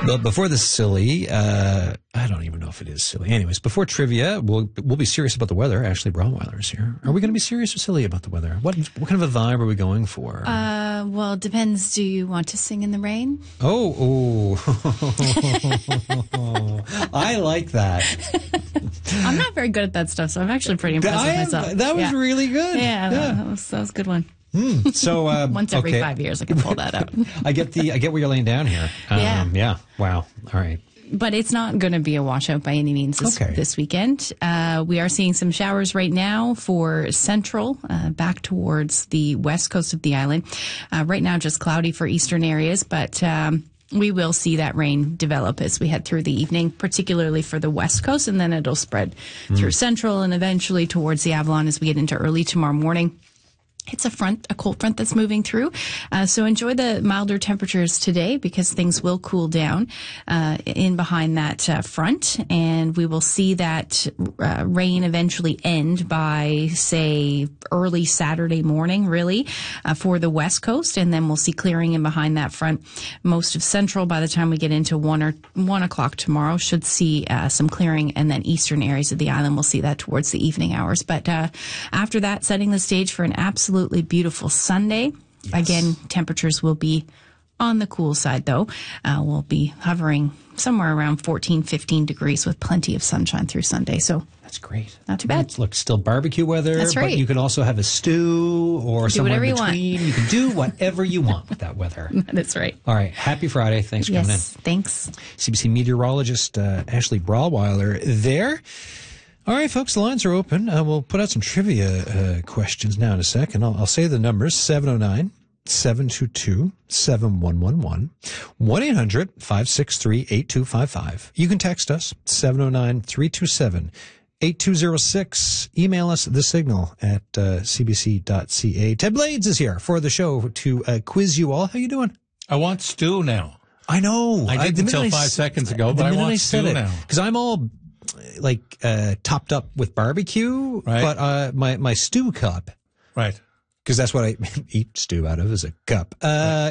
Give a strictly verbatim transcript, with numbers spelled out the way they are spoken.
But before the silly, uh, I don't even know if it is silly. Anyways, before trivia, we'll we'll be serious about the weather. Ashley Brawlweiler is here. Are we going to be serious or silly about the weather? What what kind of a vibe are we going for? Uh, well, it depends. Do you want to sing in the rain? Oh, oh. I like that. I'm not very good at that stuff, so I'm actually pretty impressed I with am, myself. that was yeah. really good. Yeah, yeah. That, was, that was a good one. Mm, so uh, once every okay. five years, I can pull that up. I get the I get where you're laying down here. Um, yeah. Yeah. Wow. All right. But it's not going to be a washout by any means this, okay. this weekend. Uh, we are seeing some showers right now for central, uh, back towards the west coast of the island. Uh, right now, just cloudy for eastern areas, but um, we will see that rain develop as we head through the evening, particularly for the west coast, and then it'll spread mm. through central and eventually towards the Avalon as we get into early tomorrow morning. It's a front, a cold front that's moving through. Uh, so enjoy the milder temperatures today because things will cool down uh, in behind that uh, front. And we will see that uh, rain eventually end by, say, early Saturday morning, really, uh, for the west coast. And then we'll see clearing in behind that front. Most of central, by the time we get into one or one o'clock tomorrow, should see uh, some clearing. And then eastern areas of the island, we'll see that towards the evening hours. But uh, after that, setting the stage for an absolute Absolutely beautiful Sunday. Yes. Again, temperatures will be on the cool side, though. Uh, we'll be hovering somewhere around fourteen, fifteen degrees with plenty of sunshine through Sunday. So that's great. Not too bad. It's, look, still barbecue weather. That's right. But you can also have a stew or do somewhere in you between. Want. You can do whatever you want with that weather. That's right. All right. Happy Friday. Thanks for yes, coming in. Thanks. C B C meteorologist uh, Ashley Brawlweiler there. All right, folks, the lines are open. Uh, we'll put out some trivia uh, questions now in a second. I'll, I'll say the numbers, seven oh nine, seven two two, seven one one one, one eight hundred, five six three, eight two five five. You can text us, seven oh nine, three two seven, eight two oh six. Email us the signal at uh, c b c dot c a. Ted Blades is here for the show to uh, quiz you all. How you doing? I want stew now. I know. I did I, until five I, seconds ago, but I want I stew now. Because I'm all like uh topped up with barbecue, right. but uh my my stew cup, right? Because that's what I eat stew out of, is a cup. Uh